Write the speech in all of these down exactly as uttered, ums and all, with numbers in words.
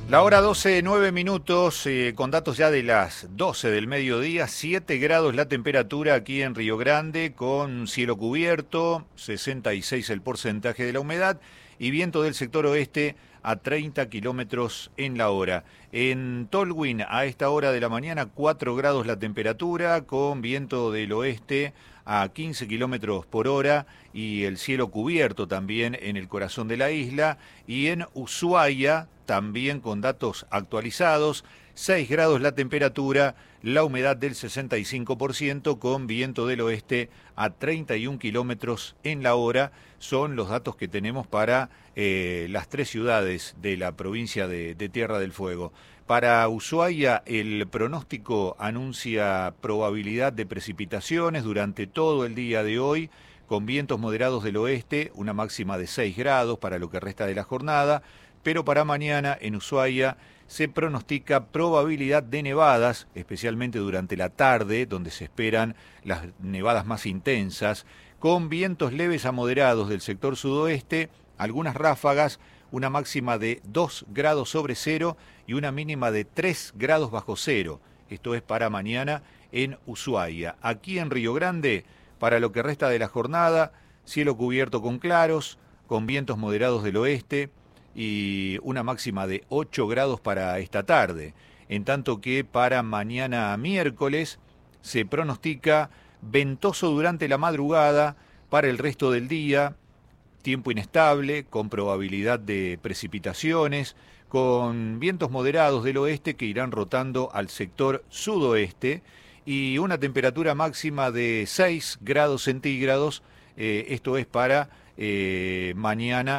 La hora doce, nueve minutos, eh, con datos ya de las doce del mediodía, siete grados la temperatura aquí en Río Grande, con cielo cubierto, sesenta y seis el porcentaje de la humedad y viento del sector oeste a treinta kilómetros en la hora. En Tolwyn, a esta hora de la mañana, cuatro grados la temperatura, con viento del oeste a quince kilómetros por hora y el cielo cubierto también en el corazón de la isla. Y en Ushuaia, también con datos actualizados, seis grados la temperatura, la humedad del sesenta y cinco por ciento, con viento del oeste a treinta y un kilómetros en la hora. Son los datos que tenemos para eh, las tres ciudades de la provincia de, de Tierra del Fuego. Para Ushuaia, el pronóstico anuncia probabilidad de precipitaciones durante todo el día de hoy, con vientos moderados del oeste, una máxima de seis grados para lo que resta de la jornada, pero para mañana en Ushuaia se pronostica probabilidad de nevadas, especialmente durante la tarde, donde se esperan las nevadas más intensas, con vientos leves a moderados del sector sudoeste, algunas ráfagas, una máxima de dos grados sobre cero y una mínima de tres grados bajo cero. Esto es para mañana en Ushuaia. Aquí en Río Grande, para lo que resta de la jornada, cielo cubierto con claros, con vientos moderados del oeste y una máxima de ocho grados para esta tarde. En tanto que para mañana miércoles se pronostica ventoso durante la madrugada, para el resto del día tiempo inestable, con probabilidad de precipitaciones, con vientos moderados del oeste que irán rotando al sector sudoeste y una temperatura máxima de seis grados centígrados, eh, esto es para eh, mañana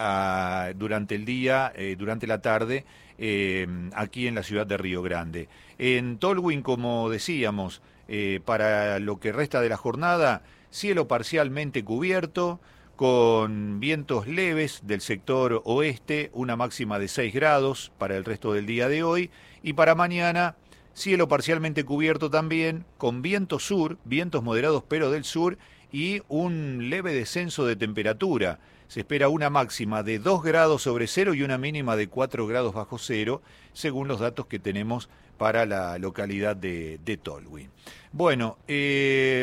a, durante el día, eh, durante la tarde, eh, aquí en la ciudad de Río Grande. En Tolwyn, como decíamos, eh, para lo que resta de la jornada, cielo parcialmente cubierto, con vientos leves del sector oeste, una máxima de seis grados para el resto del día de hoy, y para mañana, cielo parcialmente cubierto también, con viento sur, vientos moderados pero del sur, y un leve descenso de temperatura. Se espera una máxima de dos grados sobre cero y una mínima de cuatro grados bajo cero, según los datos que tenemos para la localidad de, de Tolwyn. Bueno, eh,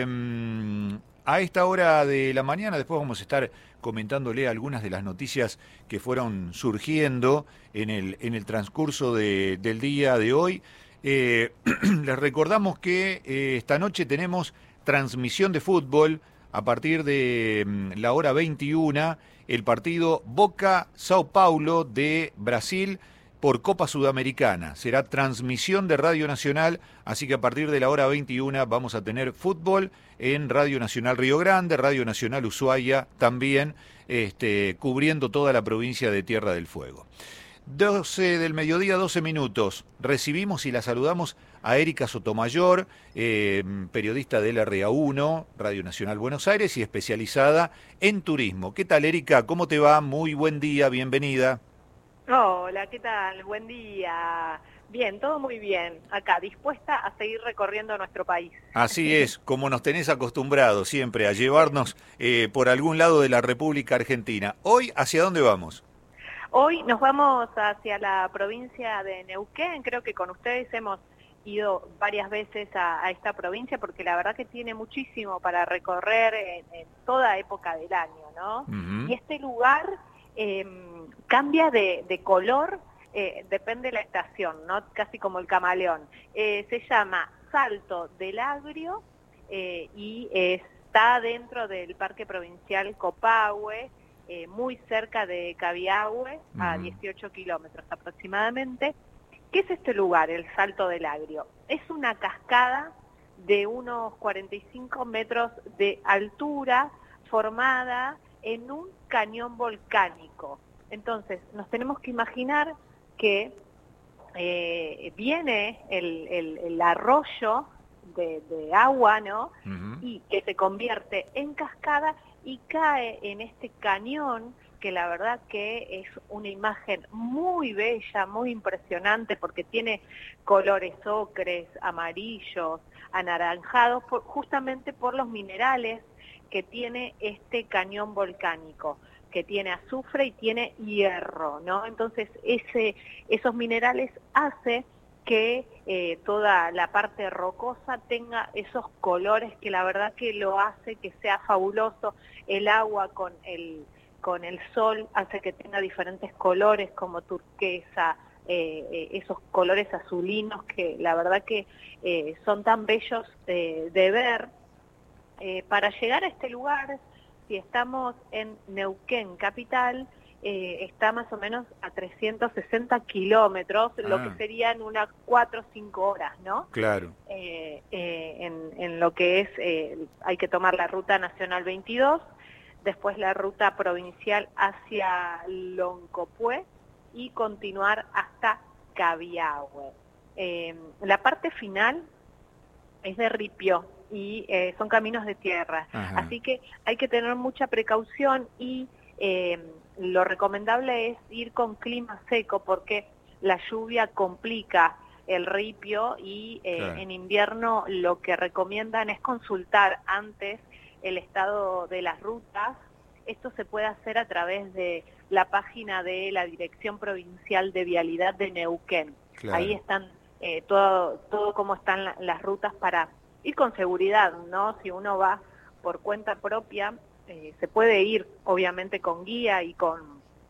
a esta hora de la mañana, después vamos a estar comentándole algunas de las noticias que fueron surgiendo en el, en el transcurso de, del día de hoy. Eh, les recordamos que eh, esta noche tenemos transmisión de fútbol a partir de mm, la hora veintiuna, el partido Boca-Sao Paulo de Brasil por Copa Sudamericana. Será transmisión de Radio Nacional, así que a partir de la hora veintiuna vamos a tener fútbol en Radio Nacional Río Grande, Radio Nacional Ushuaia también, este, cubriendo toda la provincia de Tierra del Fuego. doce del mediodía, doce minutos. Recibimos y la saludamos a Erika Sotomayor, eh, periodista del R A uno, Radio Nacional Buenos Aires y especializada en turismo. ¿Qué tal, Erika? ¿Cómo te va? Muy buen día, bienvenida. Hola, ¿qué tal? Buen día. Bien, todo muy bien. Acá, dispuesta a seguir recorriendo nuestro país. Así es, como nos tenés acostumbrados siempre a llevarnos eh, por algún lado de la República Argentina. Hoy, ¿hacia dónde vamos? Hoy nos vamos hacia la provincia de Neuquén. Creo que con ustedes hemos ido varias veces a, a esta provincia porque la verdad que tiene muchísimo para recorrer en, en toda época del año, ¿no? Uh-huh. Y este lugar eh, cambia de, de color, eh, depende de la estación, ¿no? Casi como el camaleón. Eh, se llama Salto del Agrio eh, y eh, está dentro del Parque Provincial Copahue, Eh, muy cerca de Cabiahue, uh-huh. a dieciocho kilómetros aproximadamente. ¿Qué es este lugar, el Salto del Agrio? Es una cascada de unos cuarenta y cinco metros de altura formada en un cañón volcánico. Entonces, nos tenemos que imaginar que eh, viene el, el, el arroyo de, de agua, ¿no? Uh-huh. Y que se convierte en cascada y cae en este cañón, que la verdad que es una imagen muy bella, muy impresionante, porque tiene colores ocres, amarillos, anaranjados, por, justamente por los minerales que tiene este cañón volcánico. que tiene azufre y tiene hierro, ¿no? Entonces ese, esos minerales hace que eh, toda la parte rocosa tenga esos colores que la verdad que lo hace que sea fabuloso. El agua con el, con el sol hace que tenga diferentes colores como turquesa, eh, eh, esos colores azulinos que la verdad que eh, son tan bellos eh, de ver. Eh, para llegar a este lugar, si estamos en Neuquén capital, Eh, está más o menos a trescientos sesenta kilómetros, ah. lo que serían unas cuatro o cinco horas, ¿no? Claro. Eh, eh, en, en lo que es, eh, hay que tomar la ruta nacional veintidós, después la ruta provincial hacia Loncopué y continuar hasta Cabiahue. Eh, la parte final es de ripio y eh, son caminos de tierra, Ajá. así que hay que tener mucha precaución y eh, lo recomendable es ir con clima seco porque la lluvia complica el ripio y eh, claro. en invierno lo que recomiendan es consultar antes el estado de las rutas. Esto se puede hacer a través de la página de la Dirección Provincial de Vialidad de Neuquén. Claro. Ahí están eh, todo, todo cómo están la, las rutas para ir con seguridad, ¿no? Si uno va por cuenta propia, Eh, se puede ir obviamente con guía y con,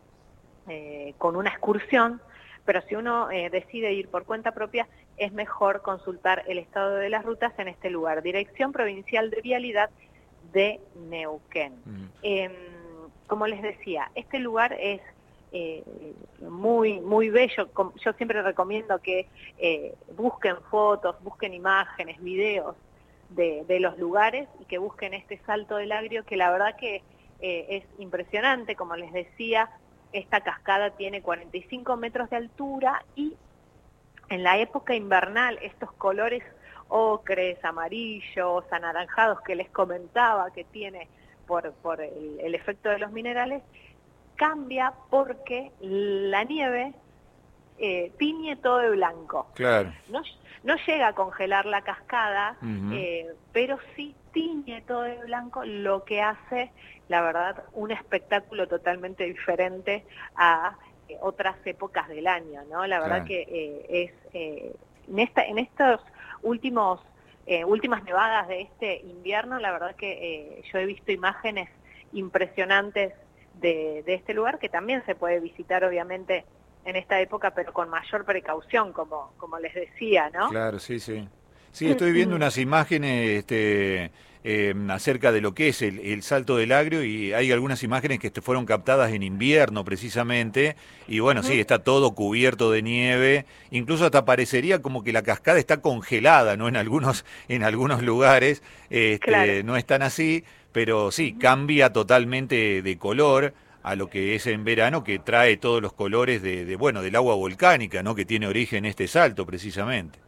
eh, con una excursión, pero si uno eh, decide ir por cuenta propia, es mejor consultar el estado de las rutas en este lugar, Dirección Provincial de Vialidad de Neuquén. Mm. Eh, como les decía, este lugar es eh, muy, muy bello. Yo siempre recomiendo que eh, busquen fotos, busquen imágenes, videos, De, de los lugares y que busquen este Salto del Agrio, que la verdad que eh, es impresionante. Como les decía, esta cascada tiene cuarenta y cinco metros de altura y en la época invernal estos colores ocres, amarillos, anaranjados que les comentaba que tiene por, por el, el efecto de los minerales, cambia porque la nieve eh, tiñe todo de blanco. Claro. No, no llega a congelar la cascada, uh-huh. eh, pero sí tiñe todo de blanco, lo que hace, la verdad, un espectáculo totalmente diferente a eh, otras épocas del año, ¿no? La verdad claro. que eh, es eh, en esta, en estos últimos eh, últimas nevadas de este invierno, la verdad que eh, yo he visto imágenes impresionantes de, de este lugar, que también se puede visitar, obviamente, en esta época, pero con mayor precaución, como, como les decía, ¿no? Claro, sí, sí. Sí, estoy viendo unas imágenes este, eh, acerca de lo que es el, el Salto del Agrio y hay algunas imágenes que fueron captadas en invierno precisamente y bueno, uh-huh. sí, está todo cubierto de nieve, incluso hasta parecería como que la cascada está congelada, ¿no? En algunos, en algunos lugares este, claro. no es tan así, pero sí, uh-huh. cambia totalmente de color a lo que es en verano, que trae todos los colores de, de bueno, del agua volcánica, ¿no? Que tiene origen este salto precisamente.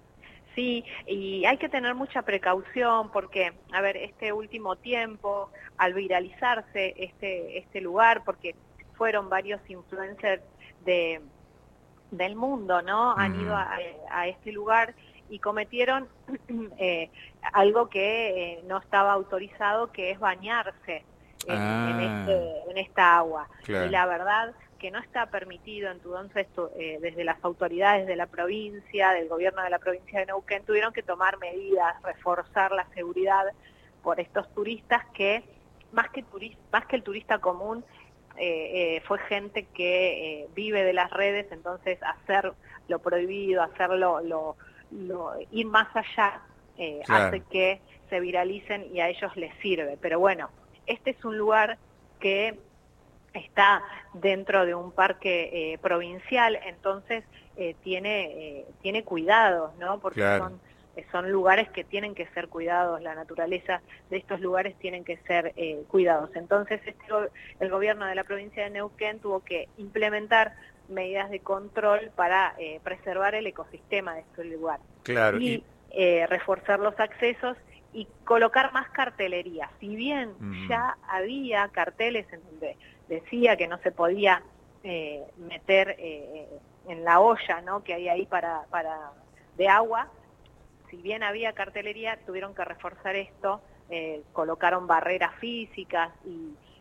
Sí, y hay que tener mucha precaución porque, a ver, este último tiempo, al viralizarse este, este lugar, porque fueron varios influencers de, del mundo, ¿no? Mm. Han ido a, a este lugar y cometieron eh, algo que eh, no estaba autorizado, que es bañarse en, ah, en, este, en esta agua. Claro. Y la verdad que no está permitido, entonces eh, desde las autoridades de la provincia, del gobierno de la provincia de Neuquén, tuvieron que tomar medidas, reforzar la seguridad por estos turistas que, más que, turista, más que el turista común, eh, eh, fue gente que eh, vive de las redes, entonces hacer lo prohibido, hacerlo, lo, lo, ir más allá, eh, claro. hace que se viralicen y a ellos les sirve. Pero bueno, este es un lugar que está dentro de un parque eh, provincial, entonces eh, tiene eh, tiene cuidados, ¿no? Porque claro. son eh, son lugares que tienen que ser cuidados, la naturaleza de estos lugares tienen que ser eh, cuidados. Entonces este, el gobierno de la provincia de Neuquén tuvo que implementar medidas de control para eh, preservar el ecosistema de este lugar. Claro. Y, y... Eh, reforzar los accesos y colocar más cartelería. Si bien mm. ya había carteles en donde decía que no se podía eh, meter eh, en la olla, ¿no? que hay ahí para, para de agua, si bien había cartelería, tuvieron que reforzar esto, eh, colocaron barreras físicas y,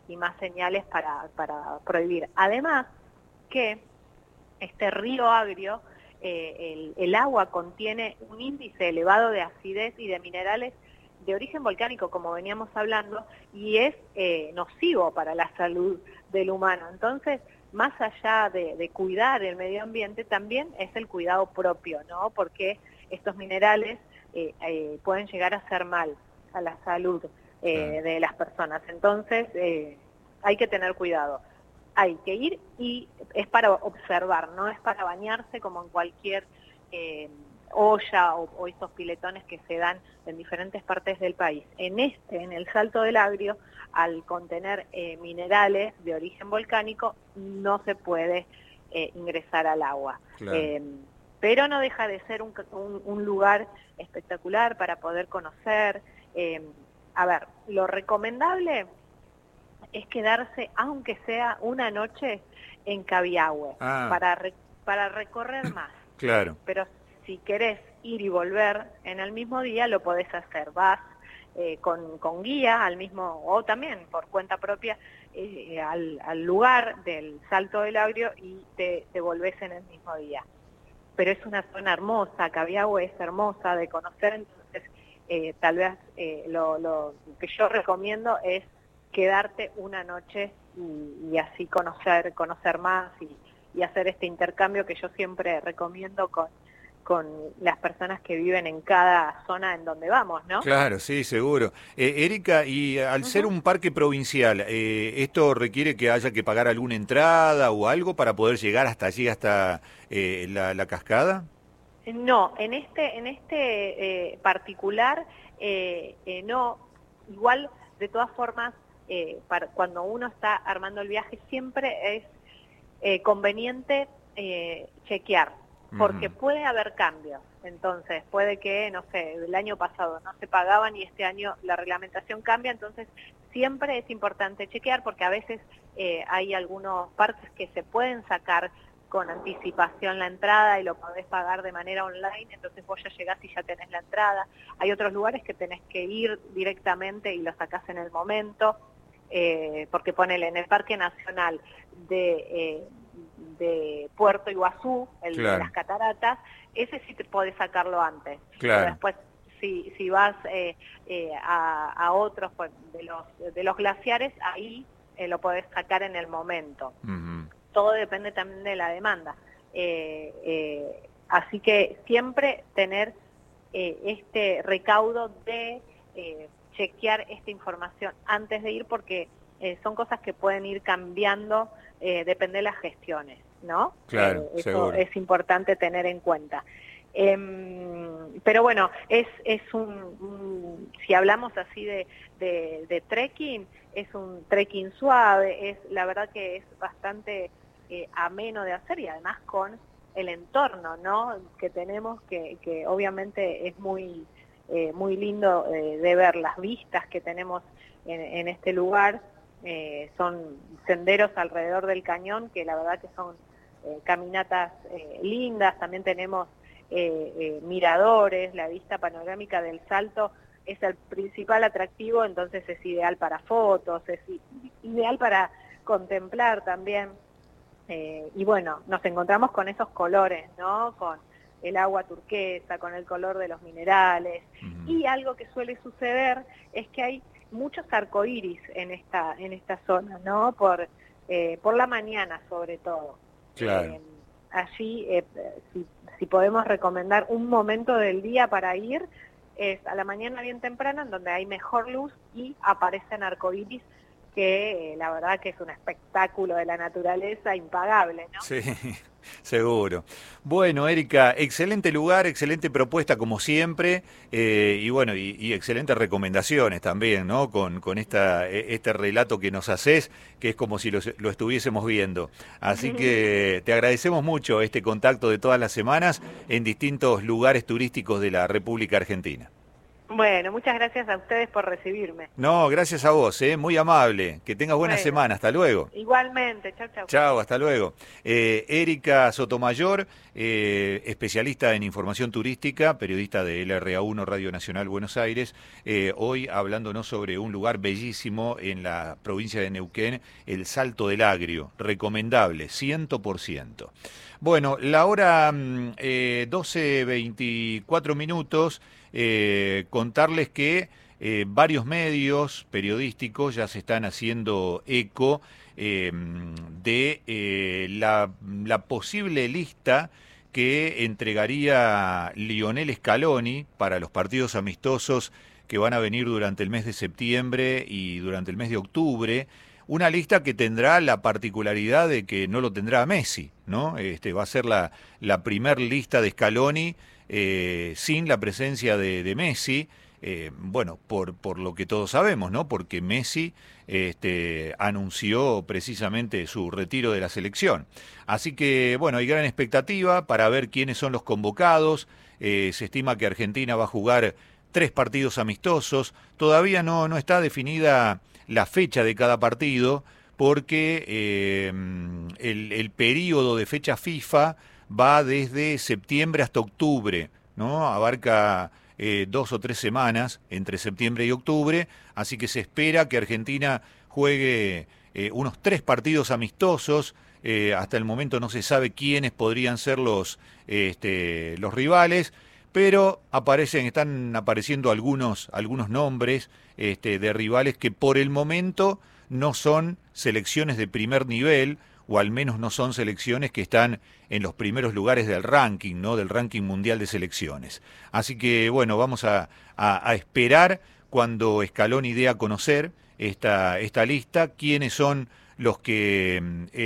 y más señales para, para prohibir. Además que este río Agrio, eh, el, el agua contiene un índice elevado de acidez y de minerales de origen volcánico, como veníamos hablando, y es eh, nocivo para la salud del humano. Entonces, más allá de, de cuidar el medio ambiente, también es el cuidado propio, ¿no? Porque estos minerales eh, eh, pueden llegar a hacer mal a la salud eh, de las personas. Entonces, eh, hay que tener cuidado. Hay que ir y es para observar, no es para bañarse como en cualquier eh, olla o, o estos piletones que se dan en diferentes partes del país. En este, en el Salto del Agrio, al contener eh, minerales de origen volcánico, no se puede eh, ingresar al agua. Claro. Eh, pero no deja de ser un, un, un lugar espectacular para poder conocer. Eh, a ver, lo recomendable es quedarse, aunque sea una noche, en Cabiahue, ah. para, re, para recorrer más. Claro. Pero si querés ir y volver en el mismo día, lo podés hacer. Vas eh, con, con guía al mismo, o también por cuenta propia, eh, al, al lugar del Salto del Agrio y te, te volvés en el mismo día. Pero es una zona hermosa, Cabiahue es hermosa de conocer, entonces eh, tal vez eh, lo, lo que yo recomiendo es quedarte una noche y, y así conocer, conocer más y, y hacer este intercambio que yo siempre recomiendo con con las personas que viven en cada zona en donde vamos, ¿no? Claro, sí, seguro. Eh, Erika, y al uh-huh. ser un parque provincial, eh, ¿esto requiere que haya que pagar alguna entrada o algo para poder llegar hasta allí, hasta eh, la, la cascada? No, en este, en este eh, particular, eh, eh, no. Igual, de todas formas, eh, para, cuando uno está armando el viaje, siempre es eh, conveniente eh, chequear, porque puede haber cambios. Entonces, puede que, no sé, el año pasado no se pagaban y este año la reglamentación cambia, entonces siempre es importante chequear, porque a veces eh, hay algunos parques que se pueden sacar con anticipación la entrada y lo podés pagar de manera online, entonces vos ya llegás y ya tenés la entrada. Hay otros lugares que tenés que ir directamente y lo sacás en el momento, eh, porque ponele en el Parque Nacional de... Eh, de Puerto Iguazú, el claro. de las cataratas, ese sí te podés sacarlo antes. Claro. Pero después, si, si vas eh, eh, a, a otros pues, de, los, de los glaciares, ahí eh, lo podés sacar en el momento. Uh-huh. Todo depende también de la demanda. Eh, eh, así que siempre tener eh, este recaudo de eh, chequear esta información antes de ir, porque eh, son cosas que pueden ir cambiando, eh, depende de las gestiones, ¿no? Claro, eh, eso seguro. Es importante tener en cuenta. Eh, pero bueno, es, es un, un, si hablamos así de, de, de trekking, es un trekking suave, es la verdad que es bastante eh, ameno de hacer, y además con el entorno, ¿no?, que tenemos, que, que obviamente es muy, eh, muy lindo eh, de ver las vistas que tenemos en, en este lugar. Eh, son senderos alrededor del cañón que la verdad que son eh, caminatas eh, lindas. También tenemos eh, eh, miradores, la vista panorámica del Salto es el principal atractivo, entonces es ideal para fotos, es ideal para contemplar también. Eh, y bueno, nos encontramos con esos colores, ¿no?, con el agua turquesa, con el color de los minerales. Uh-huh. Y algo que suele suceder es que hay muchos arcoíris en esta en esta zona, ¿no?, por eh, por la mañana sobre todo. Claro. Eh, allí, eh, si, si podemos recomendar un momento del día para ir, es a la mañana bien temprano, en donde hay mejor luz y aparecen arcoíris, que eh, la verdad que es un espectáculo de la naturaleza impagable, ¿no? Sí, seguro. Bueno, Erika, excelente lugar, excelente propuesta como siempre, eh, y bueno, y, y excelentes recomendaciones también, ¿no?, con, con esta, este relato que nos haces, que es como si lo, lo estuviésemos viendo. Así que te agradecemos mucho este contacto de todas las semanas en distintos lugares turísticos de la República Argentina. Bueno, muchas gracias a ustedes por recibirme. No, gracias a vos, ¿eh? Muy amable. Que tengas buena Bueno, semana. Hasta luego. Igualmente. Chau, chau. Chao, hasta luego. Eh, Erika Sotomayor, eh, especialista en información turística, periodista de L R A uno Radio Nacional Buenos Aires, eh, hoy hablándonos sobre un lugar bellísimo en la provincia de Neuquén, el Salto del Agrio, recomendable, cien por ciento. Bueno, la hora eh, doce veinticuatro minutos, eh, contarles que eh, varios medios periodísticos ya se están haciendo eco eh, de eh, la, la posible lista que entregaría Lionel Scaloni para los partidos amistosos que van a venir durante el mes de septiembre y durante el mes de octubre. Una lista que tendrá la particularidad de que no lo tendrá Messi, ¿no? Este, va a ser la, la primer lista de Scaloni eh, sin la presencia de, de Messi, eh, bueno, por, por lo que todos sabemos, ¿no? Porque Messi este, anunció precisamente su retiro de la selección. Así que, bueno, hay gran expectativa para ver quiénes son los convocados. Eh, se estima que Argentina va a jugar tres partidos amistosos. Todavía no, no está definida la fecha de cada partido, porque eh, el, el periodo de fecha FIFA va desde septiembre hasta octubre, ¿no? Abarca eh, dos o tres semanas entre septiembre y octubre, así que se espera que Argentina juegue eh, unos tres partidos amistosos. Eh, hasta el momento no se sabe quiénes podrían ser los, este, los rivales, pero aparecen, están apareciendo algunos, algunos nombres este, de rivales que por el momento no son selecciones de primer nivel, o al menos no son selecciones que están en los primeros lugares del ranking, ¿no? Del ranking mundial de selecciones. Así que, bueno, vamos a, a, a esperar cuando Scaloni dé a conocer esta, esta lista, quiénes son los que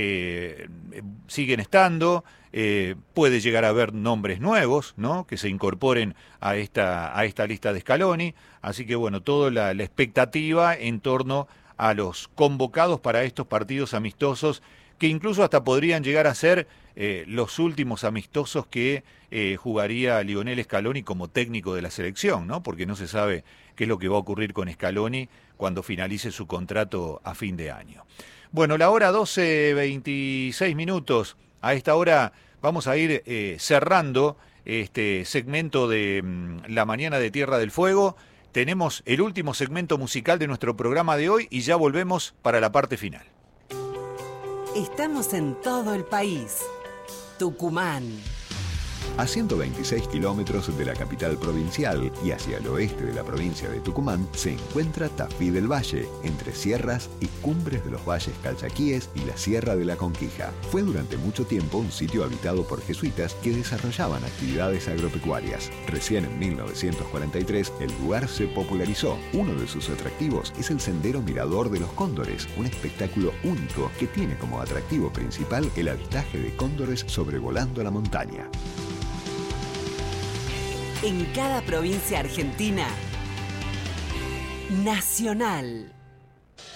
eh, siguen estando. Eh, puede llegar a haber nombres nuevos, ¿no? Que se incorporen a esta, a esta lista de Scaloni. Así que, bueno, toda la, la expectativa en torno a los convocados para estos partidos amistosos, que incluso hasta podrían llegar a ser eh, los últimos amistosos que eh, jugaría Lionel Scaloni como técnico de la selección, ¿no? Porque no se sabe qué es lo que va a ocurrir con Scaloni cuando finalice su contrato a fin de año. Bueno, la hora doce veintiséis minutos. A esta hora vamos a ir eh, cerrando este segmento de mm, La Mañana de Tierra del Fuego. Tenemos el último segmento musical de nuestro programa de hoy y ya volvemos para la parte final. Estamos en todo el país. Tucumán. A ciento veintiséis kilómetros de la capital provincial y hacia el oeste de la provincia de Tucumán se encuentra Tafí del Valle, entre sierras y cumbres de los valles Calchaquíes y la Sierra de la Conquija. Fue durante mucho tiempo un sitio habitado por jesuitas que desarrollaban actividades agropecuarias. Recién en mil novecientos cuarenta y tres el lugar se popularizó. Uno de sus atractivos es el Sendero Mirador de los Cóndores, un espectáculo único que tiene como atractivo principal el avistaje de cóndores sobrevolando la montaña. En cada provincia argentina, Nacional.